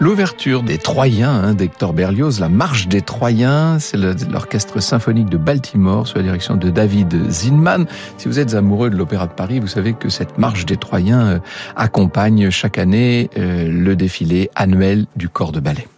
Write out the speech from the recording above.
L'ouverture des Troyens d'Hector Berlioz, la Marche des Troyens, c'est l'orchestre symphonique de Baltimore sous la direction de David Zinman. Si vous êtes amoureux de l'Opéra de Paris, vous savez que cette Marche des Troyens accompagne chaque année le défilé annuel du corps de ballet.